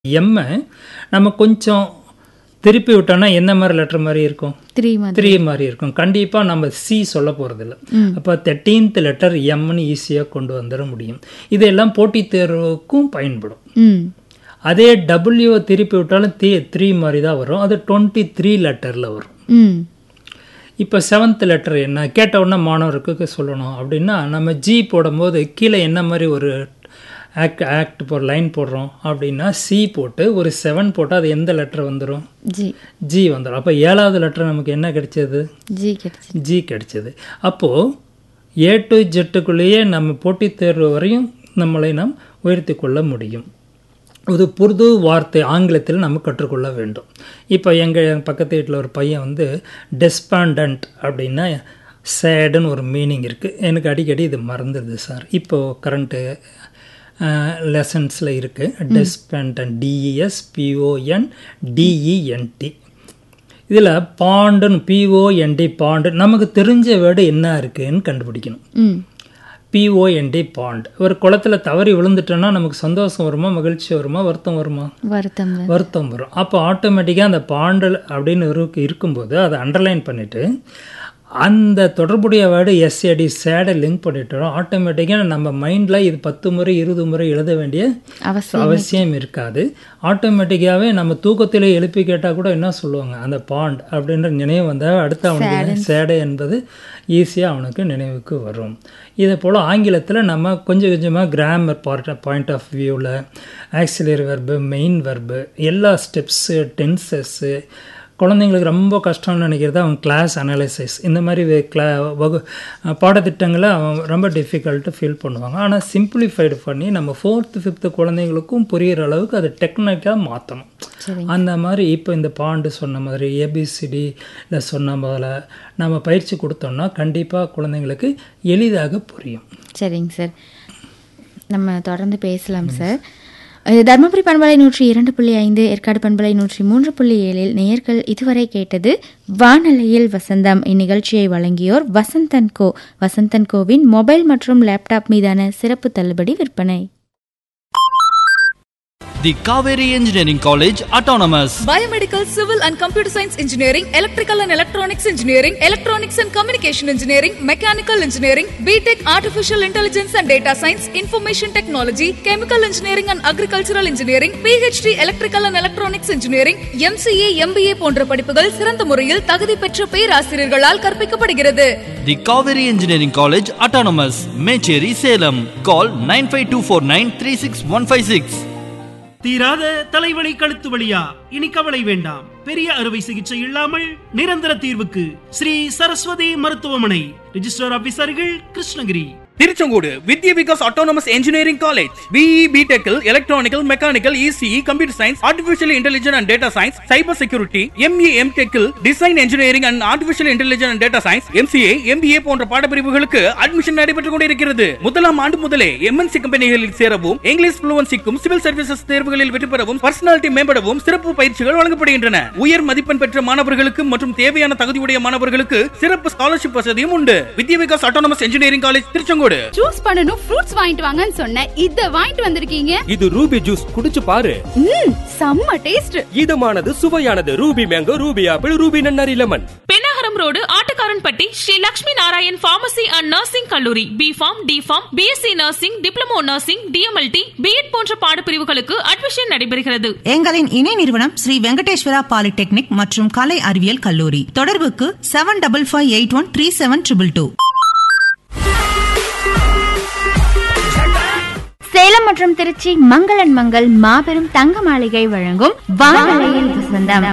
எம்மை நம்ம கொஞ்சம் திருப்பி விட்டோம்னா என்ன மாதிரி லெட்டர் மாதிரி இருக்கும்? 3 மாதிரி இருக்கும். கண்டிப்பாக நம்ம சி சொல்ல போகிறதில்ல. அப்போ 13th லெட்டர் எம்னு ஈஸியாக கொண்டு வந்துட முடியும். இதெல்லாம் போட்டித் தேர்வுக்கும் பயன்படும். அதே டபிள்யூ திருப்பி விட்டாலும் 3 மாதிரி தான் வரும். அது 23 லெட்டரில் வரும். இப்போ 7th லெட்டர் என்ன கேட்ட உடனே மாணவருக்கு சொல்லணும் அப்படின்னா, நம்ம ஜி போடும்போது கீழே என்ன மாதிரி ஒரு ஆக்ட் லைன் போடுறோம் அப்படின்னா சி போட்டு ஒரு 7 போட்டால் அது எந்த லெட்டர் வந்துடும்? ஜி வந்துடும். அப்போ 7வது லெட்டர் நமக்கு என்ன கிடைச்சது? ஜி கிடைச்சது. அப்போது ஏ டு ஜெட்டுக்குள்ளேயே நம்ம போட்டித் தேர்வு வரையும் நம்மளை நாம் உயர்த்தி கொள்ள முடியும். ஒரு புது வார்த்தை ஆங்கிலத்தில் நம்ம கற்றுக்கொள்ள வேண்டும். இப்போ எங்கள் பக்கத்து வீட்டில் ஒரு பையன் வந்து டெஸ்பாண்டன்ட் அப்படின்னா சேடுன்னு ஒரு மீனிங் இருக்குது. எனக்கு அடிக்கடி இது மறந்துடுது சார். இப்போது கரண்ட்டு லெசன்ஸில் இருக்குது. டெஸ்பாண்டன்ட் DESPONDENT. இதில் பாண்டுன்னு POND பாண்டு நமக்கு தெரிஞ்ச வேர்டு என்ன இருக்குன்னு கண்டுபிடிக்கணும். POND bond. ஒரு குளத்தில் தவறி விழுந்துட்டோன்னா நமக்கு சந்தோஷம் வருமா, மகிழ்ச்சி வருமா, வருத்தம் வருமா? வருத்தம் வரும். அப்போ ஆட்டோமேட்டிக்காக அந்த பாண்டு அப்படின்னு இருக்கும்போது அதை அண்டர்லைன் பண்ணிவிட்டு அந்த தொடர்புடைய வேர்டு SAD சேடை லிங்க் பண்ணிட்டோம். ஆட்டோமேட்டிக்காக நம்ம மைண்டில் இது 10 முறை 20 முறை எழுத வேண்டிய அவசியம் இருக்காது. ஆட்டோமேட்டிக்காகவே நம்ம தூக்கத்தில் எழுப்பி கேட்டால் கூட என்ன சொல்லுவாங்க, அந்த பாண்ட் அப்படின்ற நினைவு வந்தால் அடுத்து அவனுக்கு சேடை என்பது ஈஸியாக அவனுக்கு நினைவுக்கு வரும். இதே போல் ஆங்கிலத்தில் நம்ம கொஞ்சம் கொஞ்சமாக கிராமர் பாயிண்ட் ஆஃப் வியூவில் ஆக்சிலரி வெர்பு, மெயின் வெர்பு, எல்லா ஸ்டெப்ஸு, டென்சஸ்ஸு, குழந்தைங்களுக்கு ரொம்ப கஷ்டம்னு நினைக்கிறது அவங்க கிளாஸ் அனாலிசிஸ், இந்த மாதிரி பாடத்திட்டங்களை அவங்க ரொம்ப டிஃபிகல்ட்டு ஃபீல் பண்ணுவாங்க. ஆனால் சிம்பிளிஃபைடு பண்ணி நம்ம 4th 5th குழந்தைங்களுக்கும் புரிகிற அளவுக்கு அதை டெக்னிக்காக மாற்றணும். அந்த மாதிரி இப்போ இந்த பாண்டு சொன்ன மாதிரி ABCDயில் சொன்ன போல நம்ம பயிற்சி கொடுத்தோம்னா கண்டிப்பாக குழந்தைங்களுக்கு எளிதாக புரியும். சரிங்க சார், நம்ம தொடர்ந்து பேசலாம் சார். தர்மபுரி பண்பலை 102.5, ஏற்காடு பண்பலை 103.7 நேயர்கள் இதுவரை கேட்டது வானலையில் வசந்தம். இந்நிகழ்ச்சியை வழங்கியோர் வசந்தன் கோவின் மொபைல் மற்றும் லேப்டாப் மீதான சிறப்பு தள்ளுபடி விற்பனை. The Kaveri Engineering College Autonomous. Biomedical, Civil and Computer Science Engineering, Electrical and Electronics Engineering, Electronics and Communication Engineering, Mechanical Engineering, BTech, Artificial Intelligence and Data Science, Information Technology, Chemical Engineering and Agricultural Engineering, PhD Electrical and Electronics Engineering, MCA, MBA போன்ற படிப்புகள் சிறந்த முறையில் தகுதி பெற்ற பேராசிரியர்களால் கற்பிக்கப்படுகிறது. The Kaveri Engineering College Autonomous, Mecheri, Salem. Call 9524936156. தீராத தலைவலி, கழுத்து வலியா? இனி கவலை வேண்டாம். பெரிய அறுவை சிகிச்சை இல்லாமல் நிரந்தர தீர்வுக்கு ஸ்ரீ சரஸ்வதி மருத்துவமனை. Register ஆபீசர்கள் Krishnagiri. Tiruchengode Vidya Vikas autonomous engineering college. BE, BTech, electronical, mechanical, ECE, computer science, artificial intelligence and data science, cyber security, ME, MTech, design engineering and artificial intelligence and data science, MCA, MBA போன்ற பாடப்பிரிவுகளுக்கு admission நடைபெற்றுக் கொண்டிருக்கிறது. முதலாம் ஆண்டு முதலே MNC கம்பெனிகளில் சேரவும், English ஃப்ளூவன்சிக்கும், civil services தேர்வுகளில் வெற்றி பெறவும், பர்சனாலிட்டி மேம்படவும் சிறப்பு பயிற்சிகள் வழங்கப்படுகின்றன. உயர் மதிப்பெண் பெற்ற மாணவர்களுக்கு மற்றும் தேவையான தகுதியுடைய மாணவர்களுக்கு சிறப்பு ஸ்காலர்ஷிப் வசதியும் உண்டு. வித்யா Vikas autonomous engineering college, Tiruchengode. Juice பண்ணனும், ஃப்ரூட்ஸ் வாங்கிட்டு வாங்கன்னு சொன்னேன். இத வாங்கிட்டு வந்திருக்கீங்க. இது ரூபி ஜூஸ், குடிச்சு பாரு. செம்ம taste. இதமானது, சுவையானது. Ruby mango, Ruby apple, Ruby nannari lemon. Pennagaram road, Attukaranpatti, Sri Lakshmi Narayan pharmacy and nursing கல்லூரி. B.Pharm, D.Pharm, BSc nursing, diploma nursing, DMLT, B.Ed போன்ற பாடப்பிரிவுகளுக்கு அட்மிஷன் நடைபெறுகிறது. எங்களின் இணை நிறுவனம் ஸ்ரீ வெங்கடேஸ்வரா பாலிடெக்னிக் மற்றும் கலை அறிவியல் கல்லூரி. தொடர்புக்கு 7558137222. சேலம் மற்றும் திருச்சி மங்களன் மங்கள் மாபெரும் தங்க மாளிகை வழங்கும் வானலையில் வசந்தம்.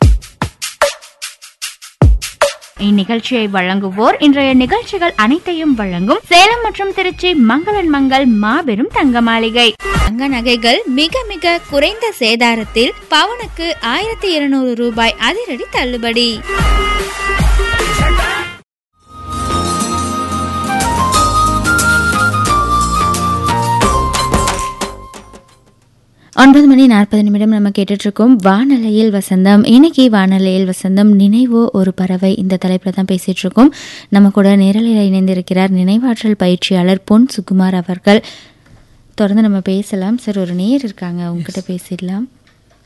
இந்நிகழ்ச்சியை வழங்குவோர் இன்றைய நிகழ்ச்சிகள் அனைத்தையும் வழங்கும் சேலம் மற்றும் திருச்சி மங்களன் மங்கள் மாபெரும் தங்க மாளிகை. தங்க நகைகள் மிக மிக குறைந்த சேதாரத்தில் பவுனுக்கு 1200 ரூபாய் அதிரடி தள்ளுபடி. ஒன்பது மணி 40 நம்ம கேட்டுட்டு இருக்கோம் வானலையில் வசந்தம். இன்னைக்கு வானலையில் வசந்தம் நினைவோ ஒரு பறவை இந்த தலைப்பில் தான் பேசிட்டு இருக்கோம். நம்ம கூட நேரலையில் இணைந்திருக்கிறார் நினைவாற்றல் பயிற்சியாளர் பொன் சுகுமார் அவர்கள். தொடர்ந்து நம்ம பேசலாம் சார். ஒரு நேயர் இருக்காங்க, உங்ககிட்ட பேசிடலாம்.